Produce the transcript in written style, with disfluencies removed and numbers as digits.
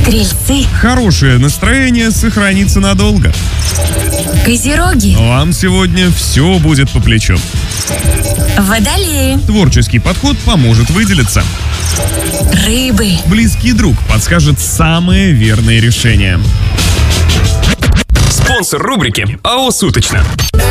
Стрельцы. Хорошее настроение сохранится надолго. Козероги. Вам сегодня все будет по плечу. Водолеи. Творческий подход поможет выделиться. Рыбы. Близкий друг подскажет самое верное решение. Спонсор рубрики АО «Суточно».